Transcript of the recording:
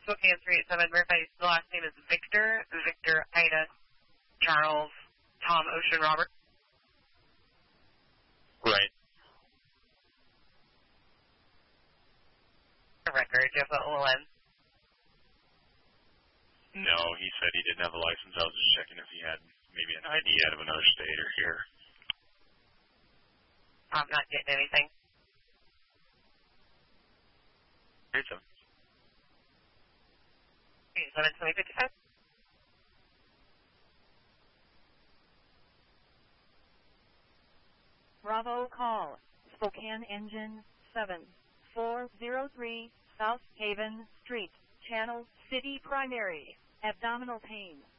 Spokane 387, verify the last name is Victor, Victor, Ida, Charles, Tom, Ocean, Robert. Right. Record, do you have the OLN? No, he said he didn't have a license. I was just checking if he had maybe an ID out of another state or here. I'm not getting anything. 37. 2055. Bravo call, Spokane Engine 7403, South Haven Street, Channel City Primary, abdominal pain.